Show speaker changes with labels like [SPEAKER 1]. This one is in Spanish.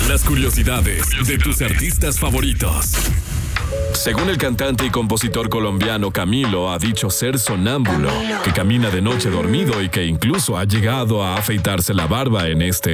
[SPEAKER 1] Las curiosidades de tus artistas favoritos. Según el cantante y compositor colombiano Camilo, ha dicho ser sonámbulo, que camina de noche dormido y que incluso ha llegado a afeitarse la barba en este